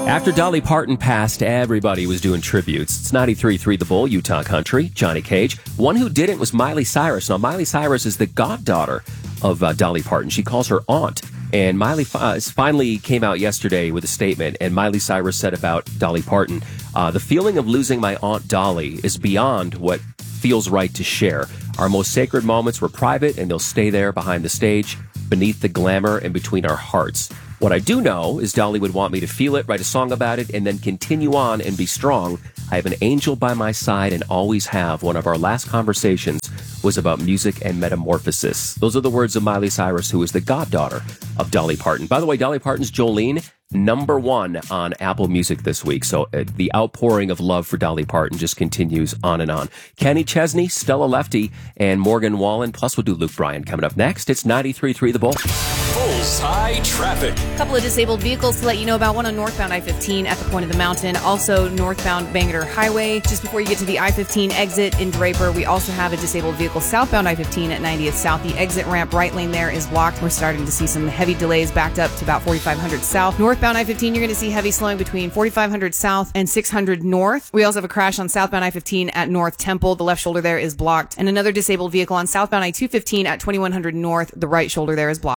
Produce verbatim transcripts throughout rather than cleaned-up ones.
After Dolly Parton passed, everybody was doing tributes. It's ninety-three point three The Bull, Utah Country, Johnny Cage. One who didn't was Miley Cyrus. Now, Miley Cyrus is the goddaughter of uh, Dolly Parton. She calls her aunt. And Miley uh, finally came out yesterday with a statement, and Miley Cyrus said about Dolly Parton, uh, the feeling of losing my Aunt Dolly is beyond what feels right to share. Our most sacred moments were private, and they'll stay there behind the stage, beneath the glamour and between our hearts. What I do know is Dolly would want me to feel it, write a song about it, and then continue on and be strong. I have an angel by my side and always have. One of our last conversations was about music and metamorphosis. Those are the words of Miley Cyrus, who is the goddaughter of Dolly Parton. By the way, Dolly Parton's Jolene, number one on Apple Music this week. So uh, the outpouring of love for Dolly Parton just continues on and on. Kenny Chesney, Stella Lefty, and Morgan Wallen. Plus, we'll do Luke Bryan coming up next. It's ninety-three point three The Bull. Bullseye traffic. A couple of disabled vehicles to let you know about. One on northbound I fifteen at the point of the mountain. Also northbound Bangerter Highway. Just before you get to the I fifteen exit in Draper, we also have a disabled vehicle southbound I fifteen at ninetieth South. The exit ramp right lane there is blocked. We're starting to see some heavy delays backed up to about forty-five hundred South. Northbound I fifteen, you're going to see heavy slowing between forty-five hundred South and six hundred North. We also have a crash on southbound I fifteen at North Temple. The left shoulder there is blocked. And another disabled vehicle on southbound I two fifteen at twenty-one hundred North. The right shoulder there is blocked.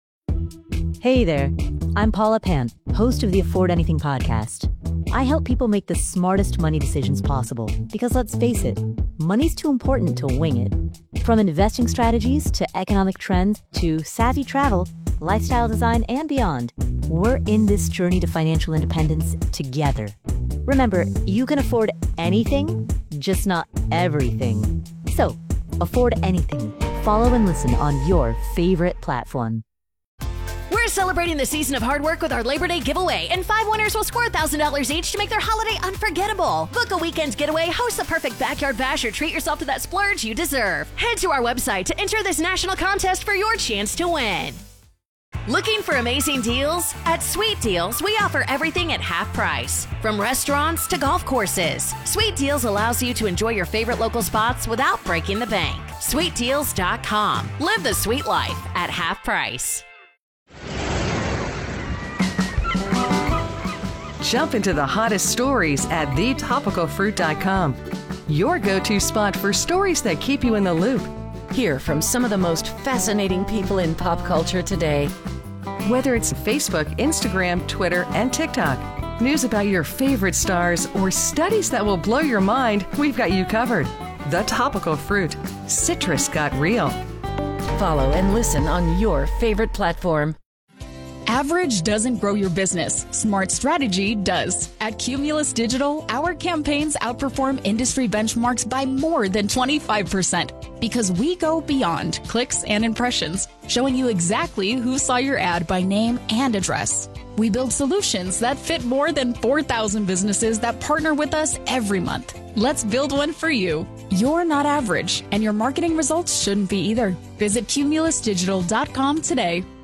Hey there, I'm Paula Pant, host of the Afford Anything podcast. I help people make the smartest money decisions possible because, let's face it, money's too important to wing it. From investing strategies to economic trends to savvy travel, lifestyle design, and beyond, we're in this journey to financial independence together. Remember, you can afford anything, just not everything. So, afford anything. Follow and listen on your favorite platform. We're celebrating the season of hard work with our Labor Day giveaway, and five winners will score one thousand dollars each to make their holiday unforgettable. Book a weekend getaway, host the perfect backyard bash, or treat yourself to that splurge you deserve. Head to our website to enter this national contest for your chance to win. Looking for amazing deals? At Sweet Deals, we offer everything at half price. From restaurants to golf courses, Sweet Deals allows you to enjoy your favorite local spots without breaking the bank. sweet deals dot com. Live the sweet life at half price. Jump into the hottest stories at the topical fruit dot com. Your go-to spot for stories that keep you in the loop. Hear from some of the most fascinating people in pop culture today. Whether it's Facebook, Instagram, Twitter, and TikTok, news about your favorite stars, or studies that will blow your mind, we've got you covered. The Topical Fruit. Citrus got real. Follow and listen on your favorite platform. Average doesn't grow your business. Smart strategy does. At Cumulus Digital, our campaigns outperform industry benchmarks by more than twenty-five percent because we go beyond clicks and impressions, showing you exactly who saw your ad by name and address. We build solutions that fit more than four thousand businesses that partner with us every month. Let's build one for you. You're not average, and your marketing results shouldn't be either. Visit cumulus digital dot com today.